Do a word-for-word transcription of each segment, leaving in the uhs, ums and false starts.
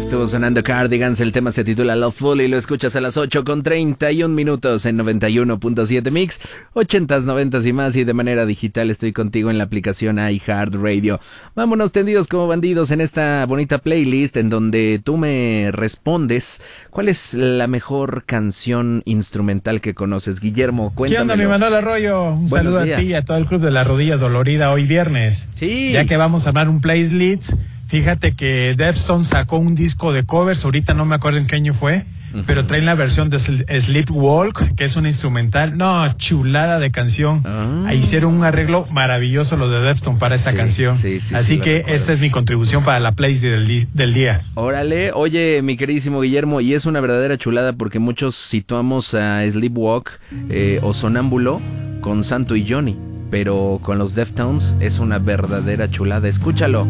Estuvo sonando Cardigans, el tema se titula Loveful y lo escuchas a las ocho con treinta y un minutos en noventa y uno punto siete Mix, ochentas, noventas y más, y de manera digital estoy contigo en la aplicación iHeartRadio. Vámonos tendidos como bandidos en esta bonita playlist en donde tú me respondes cuál es la mejor canción instrumental que conoces. Guillermo, cuéntamelo. ¿Qué onda, mi Manuel Arroyo? Un Buenos saludo días. a ti y a todo el club de la rodilla dolorida hoy viernes. Sí. Ya que vamos a armar un playlist. Fíjate que Deftones sacó un disco de covers, ahorita no me acuerdo en qué año fue, uh-huh. pero traen la versión de Sleepwalk, que es un instrumental, no, chulada de canción. Ah. Ahí hicieron un arreglo maravilloso los de Deftones para esta sí, canción. Sí, sí, Así sí, que esta es mi contribución para la playlist del, del día. Órale, oye, mi queridísimo Guillermo, y es una verdadera chulada porque muchos situamos a Sleepwalk eh, o Sonámbulo con Santo y Johnny, pero con los Deftones es una verdadera chulada. Escúchalo.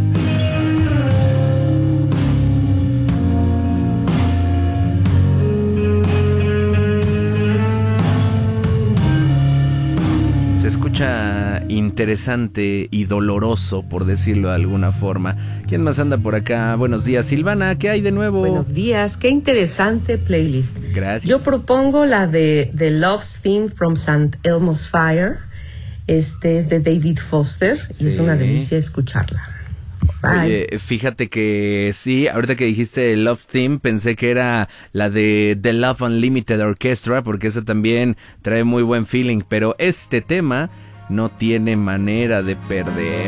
Se escucha interesante y doloroso, por decirlo de alguna forma. ¿Quién más anda por acá? Buenos días, Silvana, ¿qué hay de nuevo? Buenos días, qué interesante playlist. Gracias. Yo propongo la de The Love's Theme from Saint Elmo's Fire. Este es de David Foster sí. y es una delicia escucharla. Bye. Oye, fíjate que sí, ahorita que dijiste Love Theme, pensé que era la de The Love Unlimited Orchestra, porque esa también trae muy buen feeling, pero este tema no tiene manera de perder.